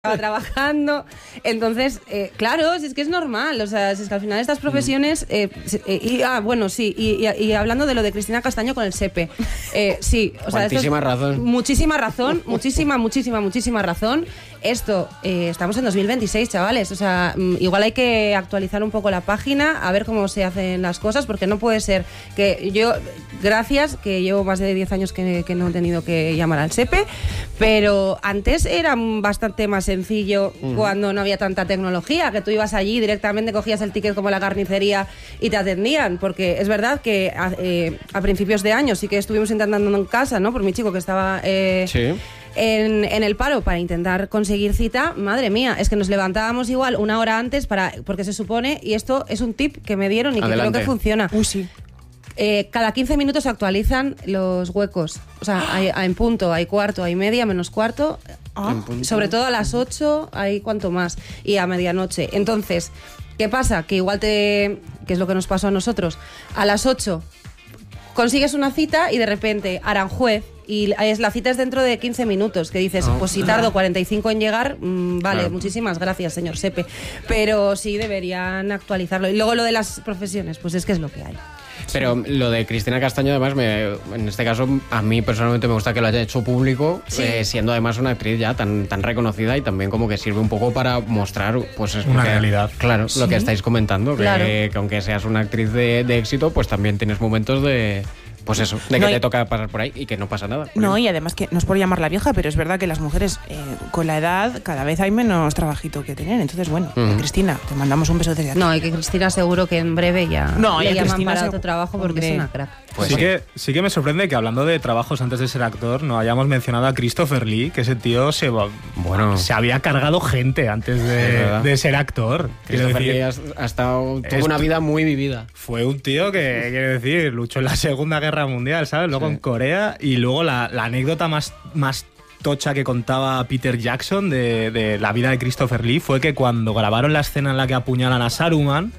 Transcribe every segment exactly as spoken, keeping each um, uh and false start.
estaba trabajando, entonces, eh, claro, si es que es normal, o sea, si es que al final estas profesiones, eh, eh, y, ah, bueno, sí, y, y, y hablando de lo de Cristina Castaño con el SEPE, eh, sí, o sea, muchísima es, razón, muchísima razón, muchísima, muchísima, muchísima razón. Esto, eh, estamos en dos mil veintiséis, chavales, o sea, igual hay que actualizar un poco la página, a ver cómo se hacen las cosas, porque no puede ser que yo, gracias, que llevo más de diez años que, que no he tenido que llamar al SEPE, pero antes era bastante más sencillo uh-huh. cuando no había tanta tecnología, que tú ibas allí directamente, cogías el ticket como la carnicería y te atendían, porque es verdad que a, eh, a principios de año sí que estuvimos intentando en casa, ¿no? Por mi chico que estaba eh, sí. en, en el paro para intentar conseguir cita, madre mía, es que nos levantábamos igual una hora antes para, porque se supone, y esto es un tip que me dieron y que Adelante. creo que funciona. Uy, sí. Eh, cada quince minutos se actualizan los huecos. O sea, hay, hay en punto, hay cuarto, hay media, menos cuarto. Ah, sobre todo a las ocho hay cuanto más. Y a medianoche. Entonces, ¿qué pasa? Que igual te... que es lo que nos pasó a nosotros. A las ocho consigues una cita y de repente Aranjuez, y es, la cita es dentro de quince minutos, que dices, oh, pues si tardo cuarenta y cinco en llegar, mmm, vale, claro. muchísimas gracias, señor SEPE. Pero sí deberían actualizarlo. Y luego lo de las profesiones, pues es que es lo que hay. Pero lo de Cristina Castaño, además, me, en este caso, a mí personalmente me gusta que lo haya hecho público, sí. eh, siendo además una actriz ya tan, tan reconocida y también como que sirve un poco para mostrar, pues es una que, realidad. Claro, sí. lo que estáis comentando, que, claro. que aunque seas una actriz de, de éxito, pues también tienes momentos de... Pues eso, de que no, te toca pasar por ahí y que no pasa nada. No, y además que no es por llamarla vieja, pero es verdad que las mujeres eh, con la edad cada vez hay menos trabajito que tener. Entonces, bueno, uh-huh. Cristina, te mandamos un beso desde aquí. No, y que Cristina seguro que en breve ya no, le llaman Cristina para se... otro trabajo porque Hombre. es una crack. Pues sí, sí. Que, sí que me sorprende que hablando de trabajos antes de ser actor no hayamos mencionado a Christopher Lee, que ese tío se, bueno. se había cargado gente antes de, de ser actor. Christopher decir, Lee ha, ha estado, tuvo es, una vida muy vivida. Fue un tío que, quiero decir, luchó en la Segunda Guerra Mundial, ¿sabes? Luego sí. en Corea, y luego la, la anécdota más, más tocha que contaba Peter Jackson de, de la vida de Christopher Lee fue que cuando grabaron la escena en la que apuñalan a Saruman,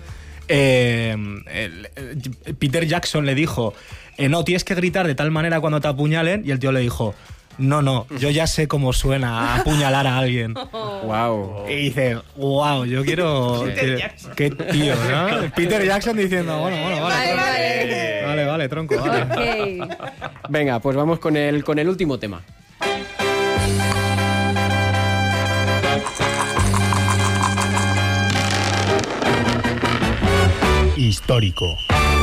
eh, el, el, Peter Jackson le dijo, eh, no, tienes que gritar de tal manera cuando te apuñalen, y el tío le dijo, no, no, yo ya sé cómo suena apuñalar a alguien. Wow. Y dice, wow, yo quiero... Peter qué, qué tío, ¿no? Peter Jackson diciendo, bueno, bueno, vale. Vale, vale. Vale, vale, tronco, vale. Okay. Venga, pues vamos con el, con el último tema. Histórico.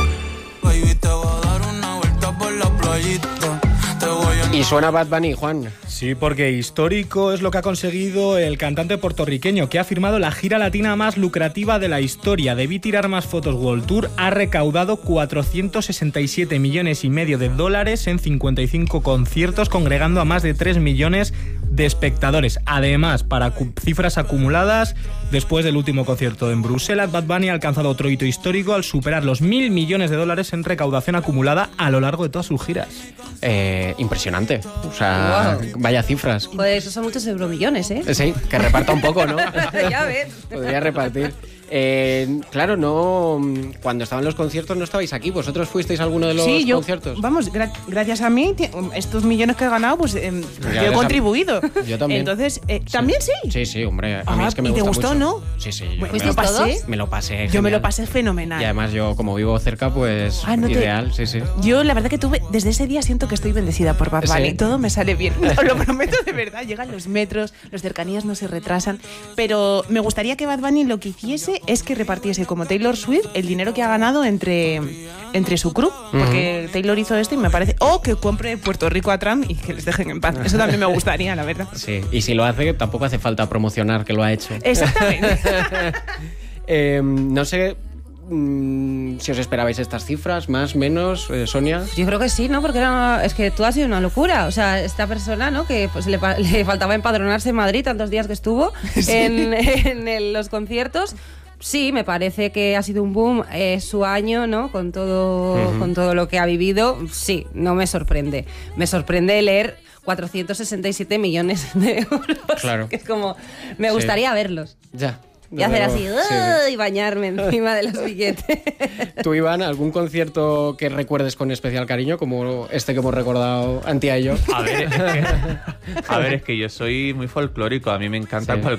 Y suena Bad Bunny, Juan. Sí, porque histórico es lo que ha conseguido el cantante puertorriqueño, que ha firmado la gira latina más lucrativa de la historia. Debí tirar más fotos World Tour ha recaudado cuatrocientos sesenta y siete millones y medio de dólares en cincuenta y cinco conciertos, congregando a más de tres millones de espectadores. Además, para cu- cifras acumuladas, después del último concierto en Bruselas, Bad Bunny ha alcanzado otro hito histórico al superar los mil millones de dólares en recaudación acumulada a lo largo de todas sus giras. Eh, impresionante. O sea, wow. Vaya cifras. Pues esos son muchos euromillones, ¿eh? Sí, que reparta un poco, ¿no? Ya ves. Podría repartir. Eh, claro, no. Cuando estaban los conciertos no estabais aquí. ¿Vosotros fuisteis a alguno de los sí, yo, conciertos? Vamos, gra- gracias a mí, t- estos millones que he ganado, pues eh, yo he contribuido. Yo también. Entonces, eh, sí. ¿también sí? Sí, sí, hombre. A ah, mí es que me ¿y gusta te gustó, mucho. no? Sí, sí. Bueno, me, ¿me lo pasé? Me lo pasé. Genial. Yo me lo pasé fenomenal. Y además yo, como vivo cerca, pues ah, no ideal, te... sí, sí. Yo, la verdad que tuve, desde ese día siento que estoy bendecida por Bad Bunny. ¿Sí? Todo me sale bien. Os lo prometo de verdad. Llegan los metros, las cercanías no se retrasan. Pero me gustaría que Bad Bunny lo que hiciese es que repartiese como Taylor Swift el dinero que ha ganado entre, entre su crew, porque uh-huh. Taylor hizo esto y me parece, o que compre Puerto Rico a Trump y que les dejen en paz. Eso también me gustaría, la verdad. Sí, y si lo hace, tampoco hace falta promocionar que lo ha hecho. Exactamente. eh, no sé mmm, si os esperabais estas cifras, más, menos, eh, Sonia. Yo creo que sí, ¿no? Porque era, es que tú has sido una locura. O sea, esta persona, ¿no? Que pues le, le faltaba empadronarse en Madrid tantos días que estuvo sí. en, en el, los conciertos. Sí, me parece que ha sido un boom, es su año, ¿no? Con todo, uh-huh. con todo lo que ha vivido, sí, no me sorprende. Me sorprende leer cuatrocientos sesenta y siete millones de euros. Claro. Que es como, me gustaría sí. verlos. Ya. y hacer así sí, sí. y bañarme encima de los billetes. ¿Tú, Iván, algún concierto que recuerdes con especial cariño, como este que hemos recordado Antía y yo? A ver, es que, a ver, es que yo soy muy folclórico. A mí me encanta Sí. cual-